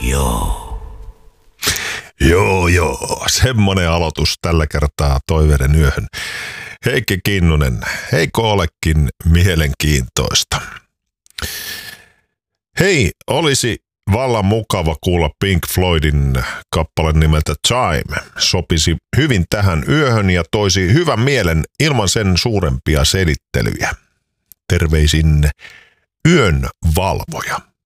Joo, semmonen aloitus tällä kertaa Toiveiden yöhön. Heikki Kinnunen, eikö olekin mielenkiintoista? Hei, olisi vallan mukava kuulla Pink Floydin kappale nimeltä Time. Sopisi hyvin tähän yöhön ja toisi hyvän mielen ilman sen suurempia selittelyjä. Terveisin yön valvoja.